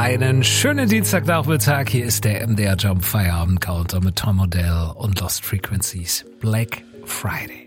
Einen schönen Dienstagnachmittag. Hier ist der MDR Jump Feierabend Counter mit Tom Odell und Lost Frequencies. Black Friday.